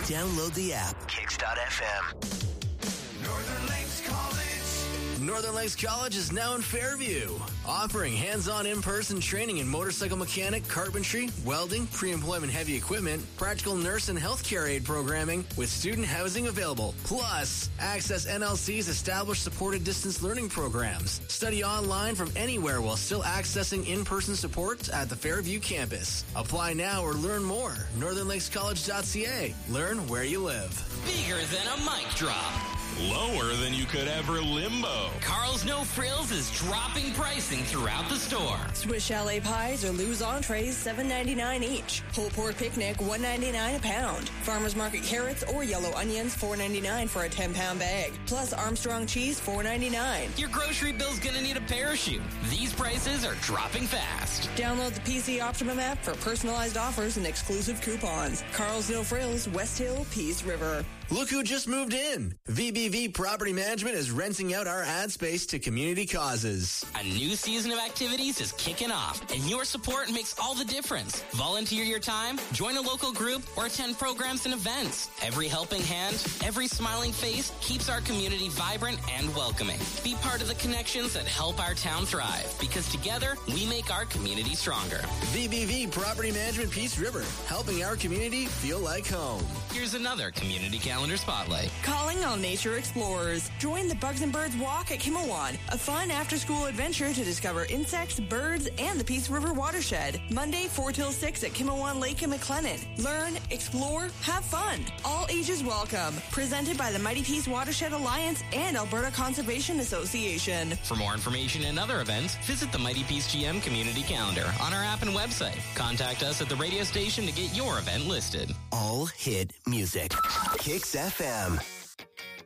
Download the app. Kicks.fm. Northern Lakes College. Northern Lakes College is now in Fairview, offering hands-on in-person training in motorcycle mechanic, carpentry, welding, pre-employment heavy equipment, practical nurse and healthcare aid programming with student housing available. Plus, access NLC's established supported distance learning programs. Study online from anywhere while still accessing in-person support at the Fairview campus. Apply now or learn more. NorthernLakesCollege.ca. Learn where you live. Bigger than a mic drop. Lower than you could ever limbo. Carl's No Frills is dropping pricing throughout the store. Swiss chalet pies or Lou's entrees, $7.99 each. Pulled pork picnic, $1.99 a pound. Farmer's Market carrots or yellow onions, $4.99 for a 10-pound bag. Plus Armstrong cheese, $4.99. Your grocery bill's gonna need a parachute. These prices are dropping fast. Download the PC Optimum app for personalized offers and exclusive coupons. Carl's No Frills, West Hill, Peace River. Look who just moved in. VBV Property Management is renting out our ad space to community causes. A new season of activities is kicking off, and your support makes all the difference. Volunteer your time, join a local group, or attend programs and events. Every helping hand, every smiling face keeps our community vibrant and welcoming. Be part of the connections that help our town thrive, because together, we make our community stronger. VBV Property Management Peace River, helping our community feel like home. Here's another community calendar spotlight. Calling all nature explorers. Join the Bugs and Birds Walk at Kimawan, a fun after-school adventure to discover insects, birds, and the Peace River watershed. Monday, 4 till 6 at Kimawan Lake in McLennan. Learn, explore, have fun. All ages welcome. Presented by the Mighty Peace Watershed Alliance and Alberta Conservation Association. For more information and other events, visit the Mighty Peace GM community calendar on our app and website. Contact us at the radio station to get your event listed. All hit music. Kicks FM.